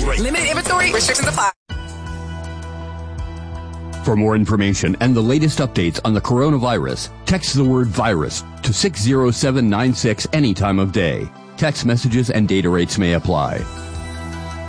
rate. Limited inventory. Restrictions apply. For more information and the latest updates on the coronavirus, text the word virus to 60796 any time of day. Text messages and data rates may apply.